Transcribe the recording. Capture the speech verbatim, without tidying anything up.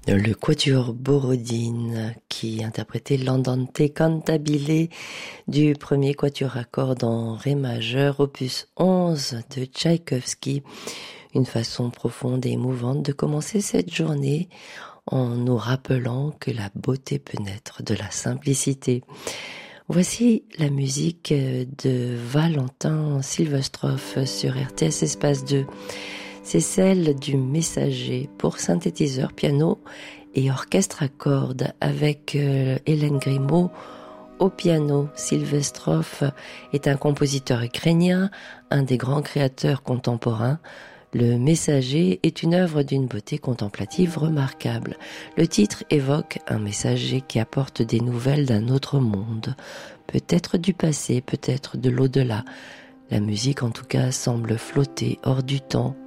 Le quatuor Borodine qui interprétait l'Andante cantabile du premier quatuor à cordes en ré majeur, opus onze de Tchaïkovski. Une façon profonde et émouvante de commencer cette journée en nous rappelant que la beauté peut naître de la simplicité. Voici la musique de Valentin Silvestrov sur R T S Espace deux. C'est celle du Messager pour synthétiseur, piano et orchestre à cordes avec euh, Hélène Grimaud au piano. Silvestrov est un compositeur ukrainien, un des grands créateurs contemporains. Le Messager est une œuvre d'une beauté contemplative remarquable. Le titre évoque un messager qui apporte des nouvelles d'un autre monde, peut-être du passé, peut-être de l'au-delà. La musique en tout cas semble flotter hors du temps